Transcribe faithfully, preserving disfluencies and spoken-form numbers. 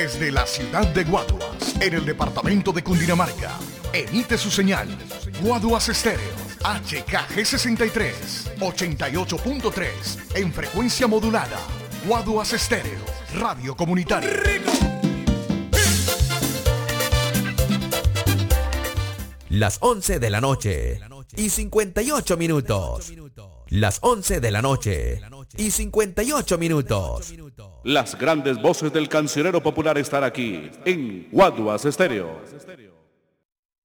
Desde la ciudad de Guaduas, en el departamento de Cundinamarca, emite su señal Guaduas Estéreo, H K G sesenta y tres, ochenta y ocho punto tres, en frecuencia modulada. Guaduas Estéreo, radio comunitaria. Las once de la noche y cincuenta y ocho minutos. Las once de la noche y cincuenta y ocho minutos. Las grandes voces del cancionero popular están aquí en Guaduas Estéreo.